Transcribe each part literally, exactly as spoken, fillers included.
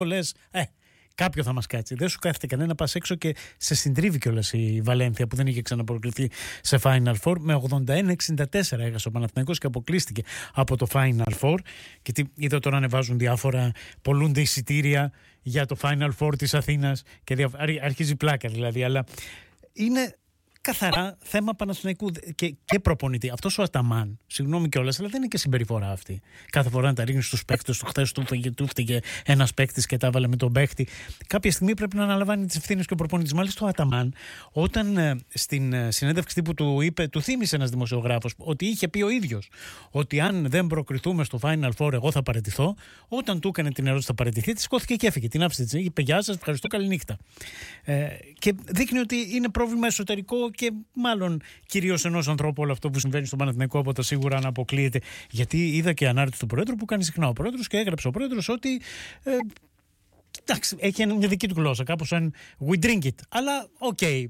λες, ε, κάποιο θα μας κάτσει. Δεν σου κάθεται κανένα, πας έξω και σε συντρίβει κιόλας η Βαλένθια που δεν είχε ξαναπροκληθεί σε Final Four. Με ογδόντα ένα εξήντα τέσσερα έχασε ο Παναθηναϊκός και αποκλείστηκε από το Final Four. Και τι, είδα τώρα ανεβάζουν διάφορα, πολλούνται εισιτήρια για το Final Four της Αθήνας και δια, αρχίζει πλάκα δηλαδή, αλλά είναι καθαρά θέμα Παναθηναϊκού και, και προπονητή. Αυτός ο Αταμάν, συγγνώμη κιόλας, αλλά δεν είναι και συμπεριφορά αυτή. Κάθε φορά να τα ρίχνει στους παίκτες του, χθες του φτύγε ένας παίκτης και τα έβαλε με τον παίκτη. Κάποια στιγμή πρέπει να αναλαμβάνει τις ευθύνες και ο προπονητής. Μάλιστα ο Αταμάν, όταν ε, στην ε, συνέντευξη τύπου του είπε, του θύμισε ένας δημοσιογράφος ότι είχε πει ο ίδιος ότι αν δεν προκριθούμε στο Final Four, εγώ θα παραιτηθώ. Όταν του έκανε την ερώτηση θα παραιτηθεί, τη σηκώθηκε και έφυγε. Την άφησε, είπε γεια σας, ευχαριστώ, καληνύχτα. Ε, και δείχνει ότι είναι πρόβλημα εσωτερικό. Και μάλλον κυρίως ενός ανθρώπου όλο αυτό που συμβαίνει στον Παναθηναϊκό από τα σίγουρα να αποκλείεται. Γιατί είδα και ανάρτηση του Πρόεδρου που κάνει συχνά ο Πρόεδρος και έγραψε ο Πρόεδρος ότι. Ε, εντάξει, έχει μια δική του γλώσσα, κάπως σαν we drink it. Αλλά οκ. Okay,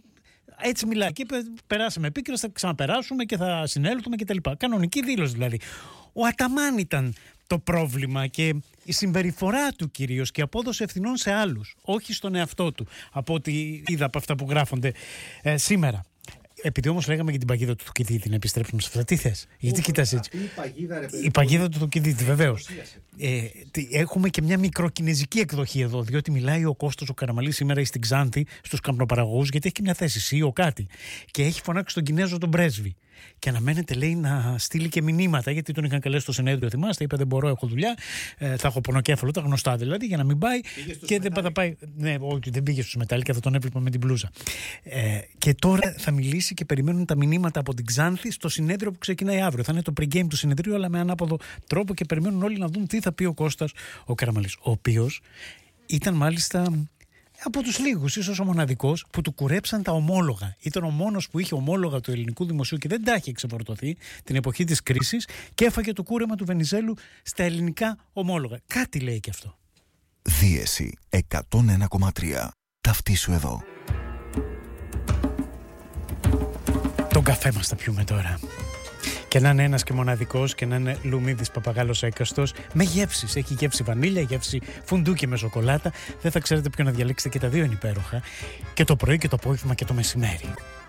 έτσι μιλάει. Και είπε, περάσαμε επίκαιρα, θα ξαναπεράσουμε και θα συνέλθουμε κτλ. Κανονική δήλωση δηλαδή. Ο Αταμάν ήταν το πρόβλημα και η συμπεριφορά του κυρίως και η απόδοση ευθυνών σε άλλους, όχι στον εαυτό του, από ό,τι είδα από αυτά που γράφονται ε, σήμερα. Επειδή όμως λέγαμε για την παγίδα του Θουκυδίτη, να επιστρέψουμε σε αυτά, τι θες, γιατί κοιτάς έτσι. Η παγίδα, ρε, η παγίδα του Θουκυδίτη, βεβαίως. Ε, έχουμε και μια μικροκινεζική εκδοχή εδώ, διότι μιλάει ο Κώστας ο Καραμαλής σήμερα στην Ξάνθη, στους καπνοπαραγωγούς, γιατί έχει και μια θέση, σι ι ο κάτι. Και έχει φωνάξει τον Κινέζο τον πρέσβη. Και αναμένεται, λέει, να στείλει και μηνύματα, γιατί τον είχαν καλέσει στο συνέδριο, θυμάστε, είπε δεν μπορώ, έχω δουλειά, ε, θα έχω πονοκέφαλο, τα γνωστά δηλαδή, για να μην πάει. Και δεν θα πάει. Ναι, όχι, δεν πήγε στους Μετάλλικα, θα τον έβλεπα με την μπλούζα. Ε, και τώρα θα μιλήσει και περιμένουν τα μηνύματα από την Ξάνθη στο συνέδριο που ξεκινάει αύριο. Θα είναι το pre-game του συνεδρίου, αλλά με ανάποδο τρόπο και περιμένουν όλοι να δουν τι θα πει ο Κώστας ο Καραμαλής. Ο οποίος ήταν μάλιστα από τους λίγους, ίσως ο μοναδικός, που του κουρέψαν τα ομόλογα. Ήταν ο μόνος που είχε ομόλογα του ελληνικού δημοσίου και δεν τα είχε ξεφορτωθεί την εποχή της κρίσης και έφαγε το κούρεμα του Βενιζέλου στα ελληνικά ομόλογα. Κάτι λέει και αυτό. Δίεση εκατόν ένα κόμμα τρία. Ταυτίσου εδώ. Τον καφέ μας θα πιούμε τώρα. Και να είναι ένας και μοναδικός και να είναι Λουμίδης Παπαγάλος έκαστος, με γεύσεις. Έχει γεύση βανίλια, γεύση φουντούκι με σοκολάτα. Δεν θα ξέρετε ποιο να διαλέξετε, και τα δύο είναι υπέροχα. Και το πρωί και το απόγευμα και το μεσημέρι.